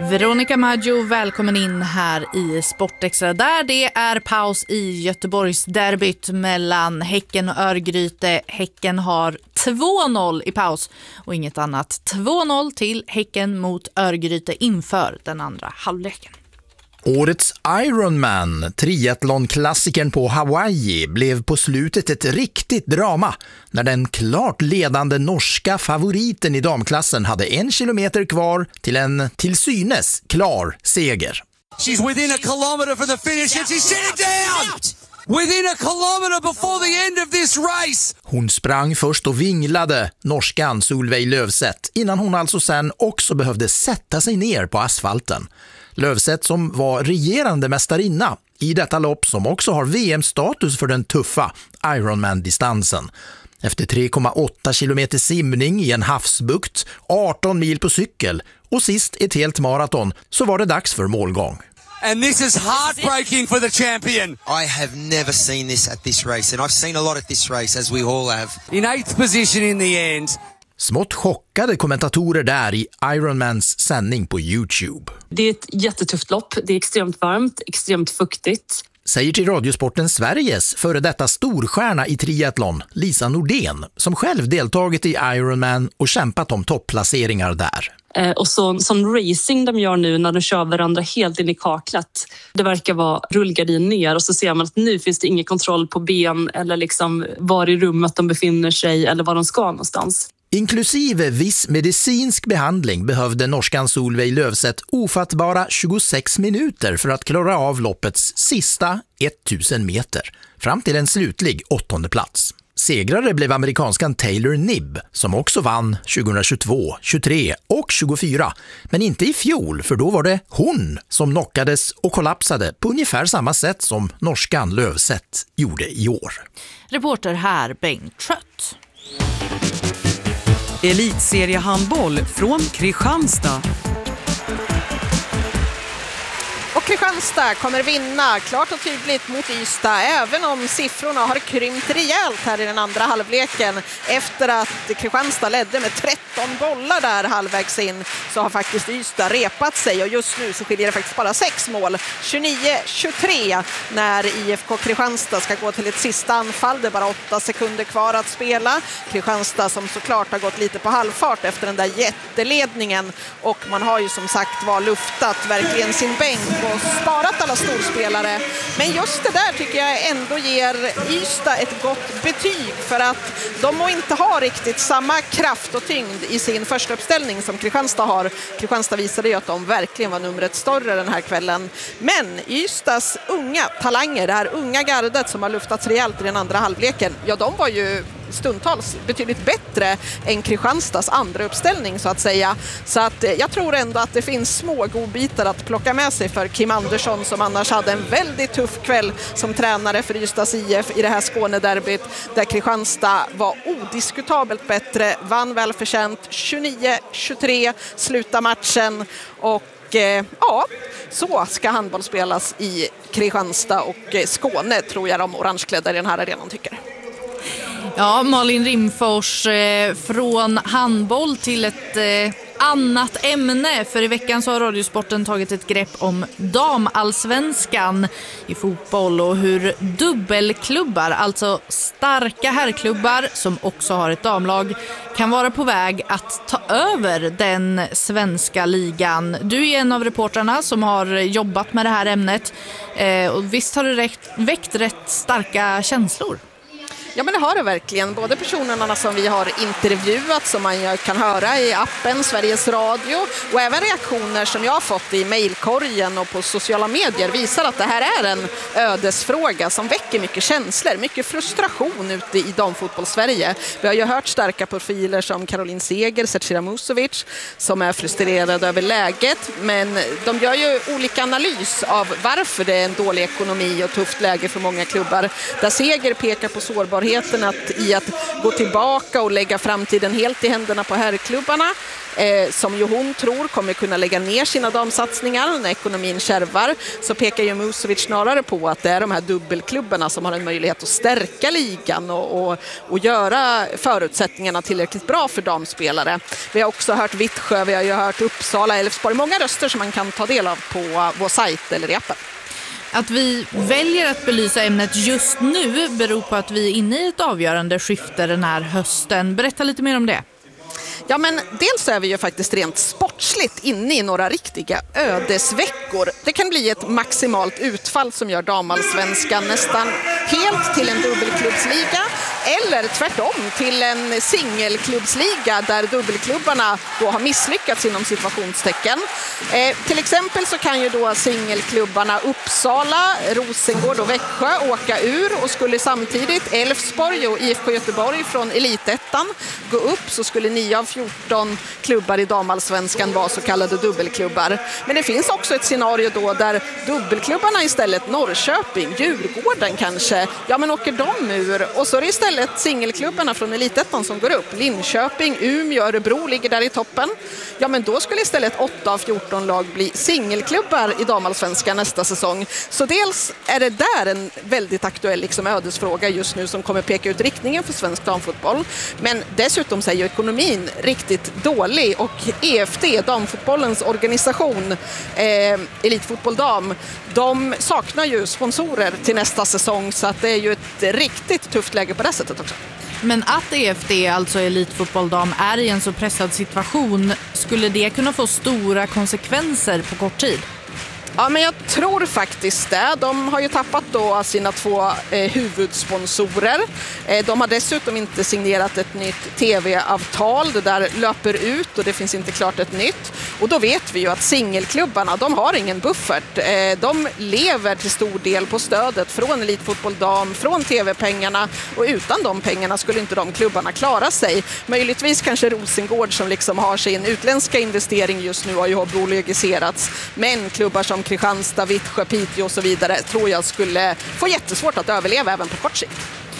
Veronica Maggio, välkommen in här i Sportextra där det är paus i Göteborgs derbyt mellan Häcken och Örgryte. Häcken har 2-0 i paus och inget annat. 2-0 till Häcken mot Örgryte inför den andra halvleken. Årets Ironman, triathlon-klassikern på Hawaii, blev på slutet ett riktigt drama när den klart ledande norska favoriten i damklassen hade 1 kilometer kvar till en till synes klar seger. She's within a kilometer for the finish and she's sitting down! Within a kilometer before the end of this race! Hon sprang först och vinglade, norskan Solveig Løvseth, innan hon alltså sen också behövde sätta sig ner på asfalten. Løvseth som var regerande mästarinna i detta lopp som också har VM-status för den tuffa Ironman-distansen. Efter 3,8 kilometer simning i en havsbukt, 18 mil på cykel och sist ett helt maraton så var det dags för målgång. And this is heartbreaking for the champion. I have never seen this at this race, and I've seen a lot at this race, as we all have. In 8th position in the end. Smått chockade kommentatorer där i Ironmans sändning på YouTube. Det är ett jättetufft lopp, det är extremt varmt, extremt fuktigt. Säger till Radiosporten Sveriges före detta storstjärna i triathlon, Lisa Nordén, som själv deltagit i Ironman och kämpat om topplaceringar där. Och sån racing de gör nu när de kör varandra helt in i kaklet. Det verkar vara rullgardin ner och så ser man att nu finns det ingen kontroll på ben eller liksom var i rummet de befinner sig eller var de ska någonstans. Inklusive viss medicinsk behandling behövde norskan Solveig Løvseth ofattbara 26 minuter för att klara av loppets sista 1000 meter, fram till en slutlig 8:e plats. Segrare blev amerikanskan Taylor Knibb som också vann 2022, 23 och 24, men inte i fjol för då var det hon som knockades och kollapsade på ungefär samma sätt som norskan Løvseth gjorde i år. Reporter här Bengt Trött. Elitseriehandboll från Kristianstad. Och Kristianstad kommer vinna klart och tydligt mot Ystad, även om siffrorna har krympt rejält här i den andra halvleken. Efter att Kristianstad ledde med 13 bollar där halvvägs in så har faktiskt Ystad repat sig och just nu så skiljer det faktiskt bara 6 mål. 29-23 när IFK Kristianstad ska gå till ett sista anfall. Det är bara 8 sekunder kvar att spela. Kristianstad som såklart har gått lite på halvfart efter den där jätteledningen och man har ju som sagt var luftat verkligen sin bänk och sparat alla storspelare. Men just det där tycker jag ändå ger Ystad ett gott betyg för att de må inte ha riktigt samma kraft och tyngd i sin första uppställning som Kristianstad har. Kristianstad visade ju att de verkligen var numret större den här kvällen. Men Ystads unga talanger, det här unga gardet som har luftats rejält i den andra halvleken, ja de var ju stundtals betydligt bättre än Kristianstads andra uppställning så att säga. Så att jag tror ändå att det finns små godbitar att plocka med sig för Kim Andersson som annars hade en väldigt tuff kväll som tränare för Ystads IF i det här Skånederbyt där Kristianstad var odiskutabelt bättre, vann välförtjänt 29-23, sluta matchen och ja, så ska handboll spelas i Kristianstad och Skåne tror jag de orangeklädda i den här arenan tycker. Ja, Malin Rimfors, från handboll till ett annat ämne. För i veckan så har Radiosporten tagit ett grepp om damallsvenskan i fotboll och hur dubbelklubbar, alltså starka herrklubbar som också har ett damlag, kan vara på väg att ta över den svenska ligan. Du är en av reportrarna som har jobbat med det här ämnet och visst har det väckt rätt starka känslor? Ja, men det har det verkligen. Både personerna som vi har intervjuat som man kan höra i appen Sveriges Radio och även reaktioner som jag har fått i mejlkorgen och på sociala medier visar att det här är en ödesfråga som väcker mycket känslor, mycket frustration ute i damfotboll-Sverige. Vi har ju hört starka profiler som Caroline Seger, Zecira Musovic som är frustrerade över läget, men de gör ju olika analys av varför det är en dålig ekonomi och tufft läge för många klubbar. Där Seger pekar på sårbar hållbarheten i att gå tillbaka och lägga framtiden helt i händerna på herrklubbarna, som ju hon tror kommer kunna lägga ner sina damsatsningar när ekonomin kärvar, så pekar ju Musovic snarare på att det är de här dubbelklubbarna som har en möjlighet att stärka ligan och göra förutsättningarna tillräckligt bra för damspelare. Vi har också hört Vittsjö, vi har ju hört Uppsala, Elfsborg, många röster som man kan ta del av på vår sajt eller i appen. Att vi väljer att belysa ämnet just nu beror på att vi är inne i ett avgörande skifte den här hösten. Berätta lite mer om det. Ja, men dels är vi ju faktiskt rent sportsligt inne i några riktiga ödesveckor. Det kan bli ett maximalt utfall som gör damallsvenskan nästan helt till en dubbelklubbsliga, eller tvärtom till en singelklubbsliga där dubbelklubbarna då har misslyckats inom situationstecken. Till exempel så kan ju då singelklubbarna Uppsala, Rosengård och Växjö åka ur, och skulle samtidigt Elfsborg och IFK Göteborg från Elitettan gå upp, så skulle 9 av 14 klubbar i damallsvenskan vara så kallade dubbelklubbar. Men det finns också ett scenario då där dubbelklubbarna istället, Norrköping, Djurgården kanske, ja men åker de ur, och så är det istället singelklubbarna från Elitettan som går upp. Linköping, Umeå, Örebro ligger där i toppen. Ja, men då skulle istället 8 av 14 lag bli singelklubbar i damallsvenskan nästa säsong. Så dels är det där en väldigt aktuell ödesfråga just nu som kommer peka ut riktningen för svensk damfotboll. Men dessutom så är ju ekonomin riktigt dålig, och EFD, damfotbollens organisation, Elitfotboll Dam, de saknar ju sponsorer till nästa säsong, så att det är ju ett riktigt tufft läge på det sättet också. Men att EFD, alltså Elitfotboll Dam, är i en så pressad situation, skulle det kunna få stora konsekvenser på kort tid? Ja, men jag tror faktiskt det. De har ju tappat då sina 2 huvudsponsorer. De har dessutom inte signerat ett nytt tv-avtal. Det där löper ut och det finns inte klart ett nytt. Och då vet vi ju att singelklubbarna, de har ingen buffert. De lever till stor del på stödet från Elitfotboll Dam, från tv-pengarna, och utan de pengarna skulle inte de klubbarna klara sig. Möjligtvis kanske Rosengård som har sin utländska investering just nu har ju bolagiserats. Men klubbar som Kristianstad, Vittsjö, Piteå och så vidare tror jag skulle få jättesvårt att överleva även på kort sikt.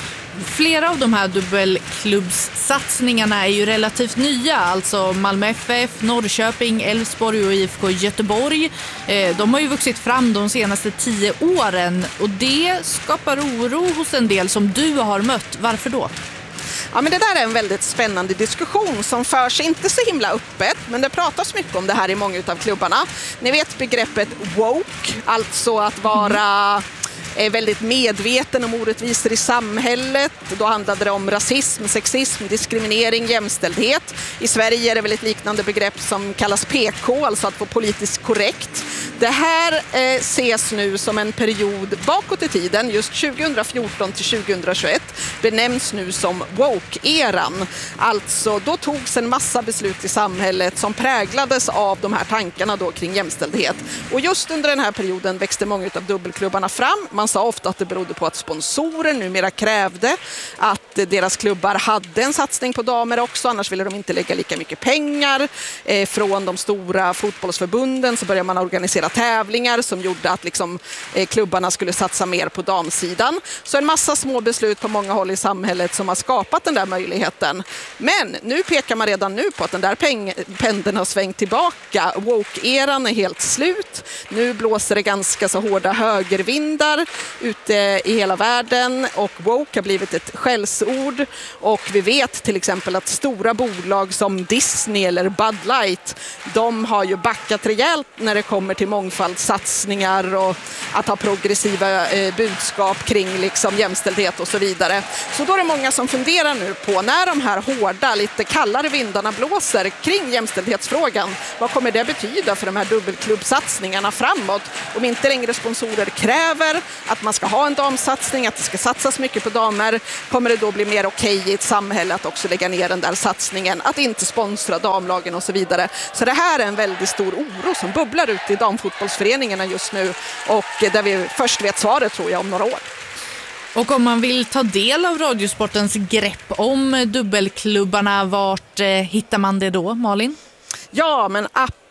Flera av de här dubbelklubbssatsningarna är ju relativt nya, alltså Malmö FF, Norrköping, Elfsborg och IFK Göteborg. De har ju vuxit fram de senaste 10 åren, och det skapar oro hos en del som du har mött. Varför då? Ja, men det där är en väldigt spännande diskussion som förs inte så himla öppet, men det pratas mycket om det här i många av klubbarna. Ni vet begreppet woke, alltså att vara är väldigt medveten om orättvisor i samhället. Då handlade det om rasism, sexism, diskriminering, jämställdhet. I Sverige är det väl ett liknande begrepp som kallas PK, alltså att få politiskt korrekt. Det här ses nu som en period bakåt i tiden, just 2014 till 2021, benämns nu som woke-eran. Alltså då togs en massa beslut i samhället som präglades av de här tankarna då kring jämställdhet. Och just under den här perioden växte många av dubbelklubbarna fram. Man sa ofta att det berodde på att sponsorer numera krävde att deras klubbar hade en satsning på damer också, annars ville de inte lägga lika mycket pengar. Från de stora fotbollsförbunden så började man organisera tävlingar som gjorde att klubbarna skulle satsa mer på damsidan. Så en massa små beslut på många håll i samhället som har skapat den där möjligheten. Men nu pekar man redan nu på att den där pendeln har svängt tillbaka. Woke-eran är helt slut. Nu blåser det ganska så hårda högervindar ute i hela världen, och woke har blivit ett skällsord. Och vi vet till exempel att stora bolag som Disney eller Bud Light, de har ju backat rejält när det kommer till mångfaldssatsningar och att ha progressiva budskap kring jämställdhet och så vidare. Så då är det många som funderar nu på, när de här hårda, lite kallare vindarna blåser kring jämställdhetsfrågan, vad kommer det betyda för de här dubbelklubbsatsningarna framåt? Om inte längre sponsorer kräver att man ska ha en damsatsning, att det ska satsas mycket på damer, kommer det då bli mer okej i ett samhälle att också lägga ner den där satsningen, att inte sponsra damlagen och så vidare. Så det här är en väldigt stor oro som bubblar ut i damfotbollsföreningarna just nu, och där vi först vet svaret tror jag om några år. Och om man vill ta del av Radiosportens grepp om dubbelklubbarna, vart hittar man det då, Malin? Ja, men appen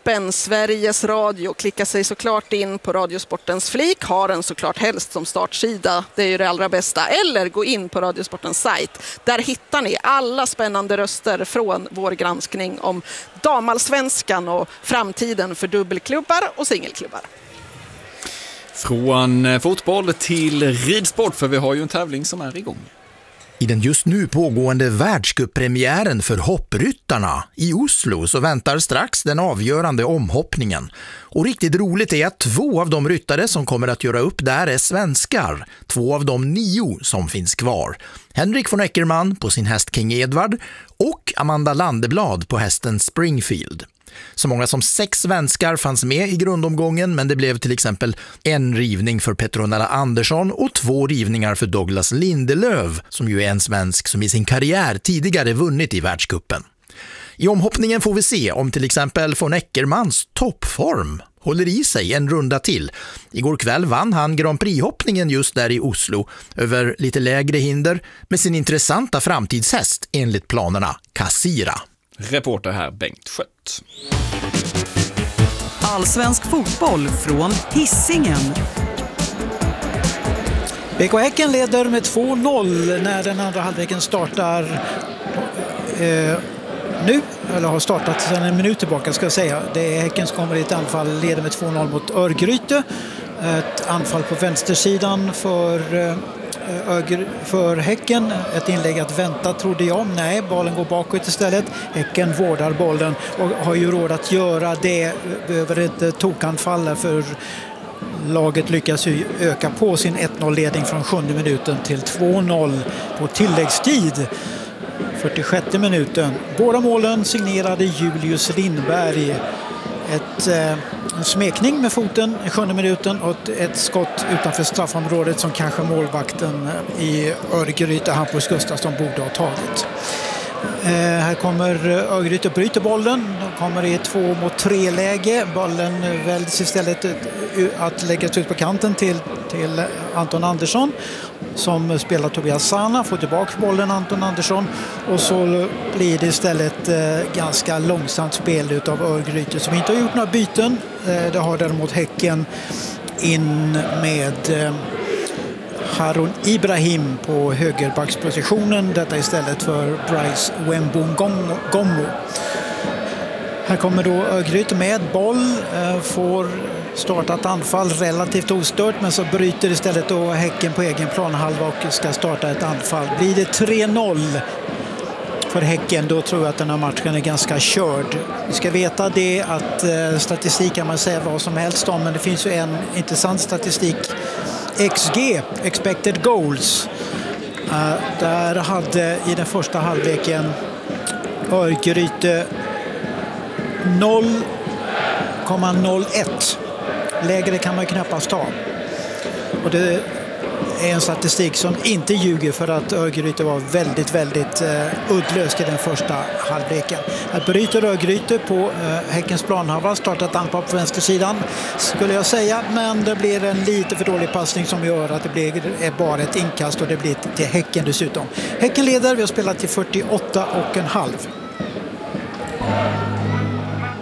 appen Sveriges Radio. Klicka sig såklart in på Radiosportens flik. Har den såklart helst som startsida. Det är ju det allra bästa. Eller gå in på Radiosportens sajt. Där hittar ni alla spännande röster från vår granskning om damallsvenskan och framtiden för dubbelklubbar och singelklubbar. Från fotboll till ridsport, för vi har ju en tävling som är igång. I den just nu pågående världscuppremiären för hoppryttarna i Oslo så väntar strax den avgörande omhoppningen. Och riktigt roligt är att 2 av de ryttare som kommer att göra upp där är svenskar. 2 av de 9 som finns kvar. Henrik von Eckermann på sin häst King Edward och Amanda Landeblad på hästen Springfield. Så många som 6 svenskar fanns med i grundomgången, men det blev till exempel en rivning för Petronella Andersson och 2 rivningar för Douglas Lindelöf, som ju är en svensk som i sin karriär tidigare vunnit i världscupen. I omhoppningen får vi se om till exempel von Eckermans toppform håller i sig en runda till. Igår kväll vann han Grand Prix-hoppningen just där i Oslo över lite lägre hinder med sin intressanta framtidshäst enligt planerna Kassira. Reporter här Bengt Skött. Allsvensk fotboll från Hisingen. BK Häcken leder med 2-0 när den andra halvleken startar nu, eller har startat sedan en minut tillbaka ska jag säga. Det är Häcken som kommer i ett anfall, leder med 2-0 mot Örgryte. Ett anfall på vänstersidan för Häcken. Ett inlägg att vänta trodde jag. Nej, bollen går bakåt istället. Häcken vårdar bollen och har ju råd att göra det. Behöver inte tokanfalla för laget lyckas ju öka på sin 1-0-ledning från 7:e minuten till 2-0 på tilläggstid. 46:e minuten. Båda målen signerade Julius Lindberg. En smekning med foten i 7:e minuten och ett skott utanför straffområdet som kanske målvakten i Örgryte, Hampus Gustafsson, borde ha tagit. Här kommer Örgryte och bryter bollen. De kommer i 2-mot-3-läge. Bollen väljs istället att läggas ut på kanten till Anton Andersson som spelar Tobias Sana. Får tillbaka bollen Anton Andersson och så blir det istället ganska långsamt spel utav Örgryte som inte har gjort några byten. Det har däremot Häcken in med Harun Ibrahim på högerbackspositionen. Detta istället för Bryce Wembungongo. Här kommer då Örgryte med boll. Får starta ett anfall relativt ostört, men så bryter istället då Häcken på egen planhalva och ska starta ett anfall. Blir det 3-0 för Häcken, då tror jag att den här matchen är ganska körd. Vi ska veta det att statistik kan man säga vad som helst om, men det finns ju en intressant statistik. XG, expected goals. Där hade i den första halvleken Örgryte 0,01. Lägre kan man knappast ta. Och det är en statistik som inte ljuger, för att Örgryte var väldigt uddlöst i den första halvleken. Här bryter Örgryte på Häckens planhalva, startat anfall på vänstersidan skulle jag säga, men det blir en lite för dålig passning som gör att det blir bara ett inkast och det blir till Häcken dessutom. Häcken leder, vi har spelat till 48,5.